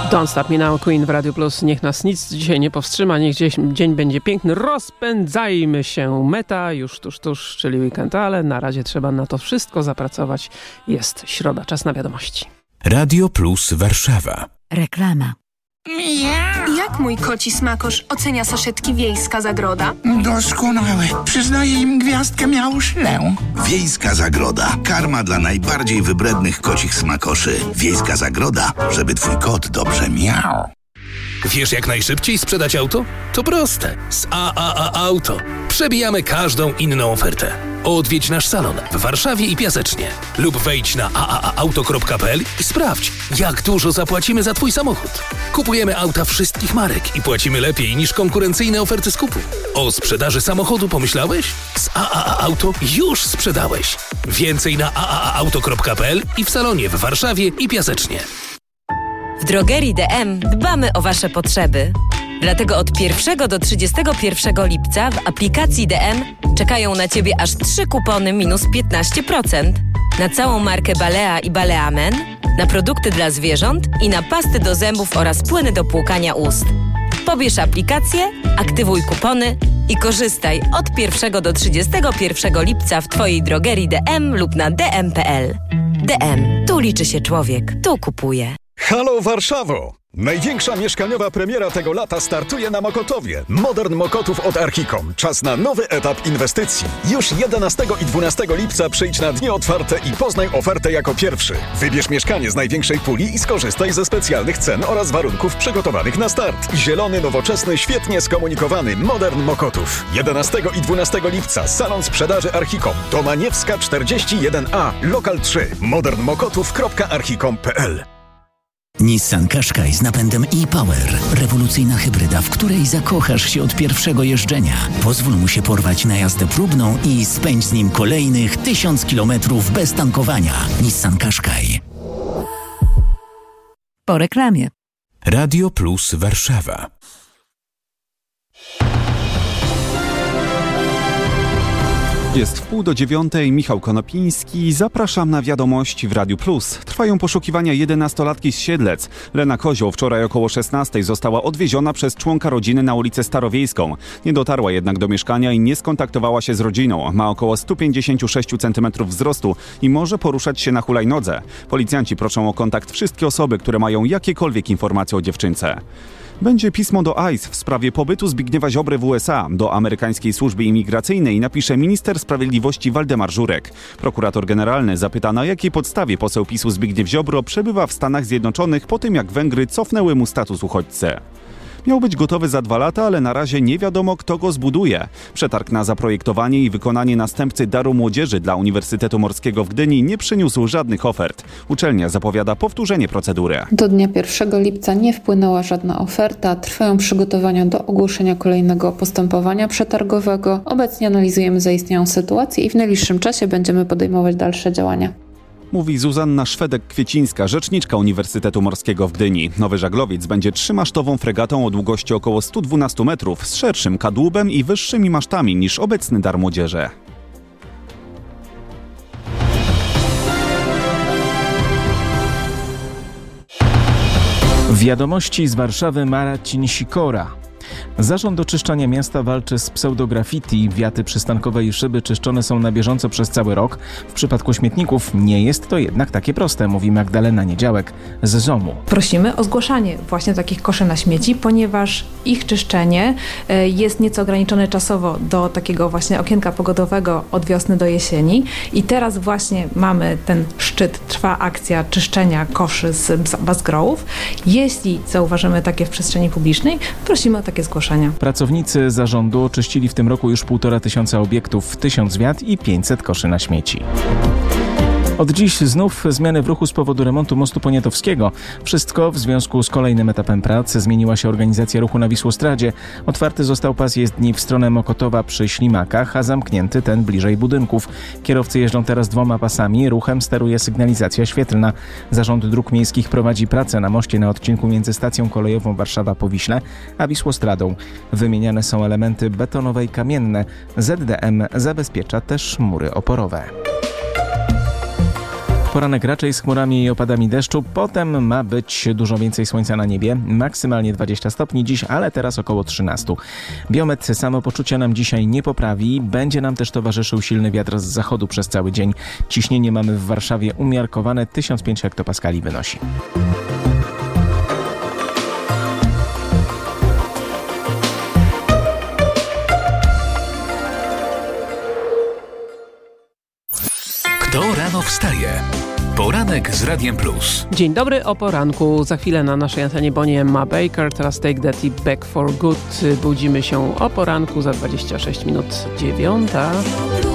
Don't Stop Me Now, Queen w Radio Plus. Niech nas nic dzisiaj nie powstrzyma, niech dzień będzie piękny. Rozpędzajmy się. Meta już tuż, czyli weekend, ale na razie trzeba na to wszystko zapracować. Jest środa, czas na wiadomości. Radio Plus Warszawa. Reklama. Jak mój koci smakosz ocenia saszetki Wiejska Zagroda? Doskonałe. Przyznaję im gwiazdkę miauszlę. Wiejska Zagroda. Karma dla najbardziej wybrednych kocich smakoszy. Wiejska Zagroda, żeby twój kot dobrze miał. Wiesz, jak najszybciej sprzedać auto? To proste. Z AAA Auto. Przebijamy każdą inną ofertę. Odwiedź nasz salon w Warszawie i Piasecznie. Lub wejdź na aaauto.pl i sprawdź, jak dużo zapłacimy za twój samochód. Kupujemy auta wszystkich marek i płacimy lepiej niż konkurencyjne oferty skupu. O sprzedaży samochodu pomyślałeś? Z AAA Auto już sprzedałeś. Więcej na aaauto.pl i w salonie w Warszawie i Piasecznie. W drogerii DM dbamy o Wasze potrzeby. Dlatego od 1 do 31 lipca w aplikacji DM czekają na Ciebie aż 3 kupony minus 15% na całą markę Balea i Balea Men, na produkty dla zwierząt i na pasty do zębów oraz płyny do płukania ust. Pobierz aplikację, aktywuj kupony i korzystaj od 1 do 31 lipca w Twojej drogerii DM lub na dm.pl. DM. Tu liczy się człowiek. Tu kupuje. Halo Warszawo! Największa mieszkaniowa premiera tego lata startuje na Mokotowie. Modern Mokotów od Archicom. Czas na nowy etap inwestycji. Już 11 i 12 lipca przyjdź na dni otwarte i poznaj ofertę jako pierwszy. Wybierz mieszkanie z największej puli i skorzystaj ze specjalnych cen oraz warunków przygotowanych na start. Zielony, nowoczesny, świetnie skomunikowany Modern Mokotów. 11 i 12 lipca salon sprzedaży Archicom. Domaniewska 41A, lokal 3. modernmokotów.archicom.pl. Nissan Qashqai z napędem e-Power. Rewolucyjna hybryda, w której zakochasz się od pierwszego jeżdżenia. Pozwól mu się porwać na jazdę próbną i spędź z nim kolejnych 1000 kilometrów bez tankowania. Nissan Qashqai. Po reklamie. Radio Plus Warszawa. Jest 8:30, Michał Konopiński. Zapraszam na wiadomości w Radiu Plus. Trwają poszukiwania 11-latki z Siedlec. Lena Kozioł wczoraj około 16 została odwieziona przez członka rodziny na ulicę Starowiejską. Nie dotarła jednak do mieszkania i nie skontaktowała się z rodziną. Ma około 156 cm wzrostu i może poruszać się na hulajnodze. Policjanci proszą o kontakt wszystkie osoby, które mają jakiekolwiek informacje o dziewczynce. Będzie pismo do ICE w sprawie pobytu Zbigniewa Ziobry w USA. Do amerykańskiej służby imigracyjnej napisze minister sprawiedliwości Waldemar Żurek. Prokurator generalny zapyta, na jakiej podstawie poseł PiS-u Zbigniew Ziobro przebywa w Stanach Zjednoczonych po tym, jak Węgry cofnęły mu status uchodźcy. Miał być gotowy za 2 lata, ale na razie nie wiadomo, kto go zbuduje. Przetarg na zaprojektowanie i wykonanie następcy Daru Młodzieży dla Uniwersytetu Morskiego w Gdyni nie przyniósł żadnych ofert. Uczelnia zapowiada powtórzenie procedury. Do dnia 1 lipca nie wpłynęła żadna oferta. Trwają przygotowania do ogłoszenia kolejnego postępowania przetargowego. Obecnie analizujemy zaistniałą sytuację i w najbliższym czasie będziemy podejmować dalsze działania. Mówi Zuzanna Szwedek-Kwiecińska, rzeczniczka Uniwersytetu Morskiego w Gdyni. Nowy żaglowiec będzie 3-masztową fregatą o długości około 112 metrów, z szerszym kadłubem i wyższymi masztami niż obecny Dar Młodzieży. Wiadomości z Warszawy, Marcin Sikora. Zarząd Oczyszczania Miasta walczy z pseudograffiti. Wiaty przystankowe i szyby czyszczone są na bieżąco przez cały rok. W przypadku śmietników nie jest to jednak takie proste, mówi Magdalena Niedziałek z ZOMU. Prosimy o zgłaszanie właśnie takich koszy na śmieci, ponieważ ich czyszczenie jest nieco ograniczone czasowo do takiego właśnie okienka pogodowego od wiosny do jesieni. I teraz właśnie mamy ten szczyt, trwa akcja czyszczenia koszy z bazgrołów. Jeśli zauważymy takie w przestrzeni publicznej, prosimy o takie zgłoszenia. Pracownicy zarządu oczyścili w tym roku już 1500 obiektów, 1000 wiat i 500 koszy na śmieci. Od dziś znów zmiany w ruchu z powodu remontu mostu poniatowskiego. Wszystko w związku z kolejnym etapem pracy. Zmieniła się organizacja ruchu na Wisłostradzie. Otwarty został pas jezdni w stronę Mokotowa przy Ślimakach, a zamknięty ten bliżej budynków. Kierowcy jeżdżą teraz 2 pasami. Ruchem steruje sygnalizacja świetlna. Zarząd Dróg Miejskich prowadzi pracę na moście na odcinku między stacją kolejową Warszawa-Powiśle a Wisłostradą. Wymieniane są elementy betonowe i kamienne. ZDM zabezpiecza też mury oporowe. poranek raczej z chmurami i opadami deszczu, potem ma być dużo więcej słońca na niebie, maksymalnie 20 stopni dziś, ale teraz około 13. Biometr samopoczucia nam dzisiaj nie poprawi, będzie nam też towarzyszył silny wiatr z zachodu przez cały dzień. Ciśnienie mamy w Warszawie umiarkowane, 1005 hektopaskali wynosi. Kto rano wstaje? Poranek z Radiem Plus. Dzień dobry, o poranku. Za chwilę na naszej antenie Bonnie Emma Baker, teraz Take That i Back for Good. Budzimy się o poranku za 26 minut 9.